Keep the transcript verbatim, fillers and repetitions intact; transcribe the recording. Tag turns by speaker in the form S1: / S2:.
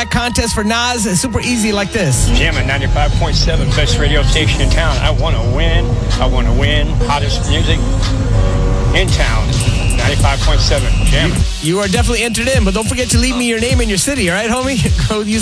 S1: that contest for Nas. It's super easy like this.
S2: Jammin' ninety-five point seven, best radio station in town. I want to win. I want to win. Hottest music in town. ninety-five point seven, Jammin'.
S1: You are definitely entered in, but don't forget to leave me your name and your city, all right, homie? Go use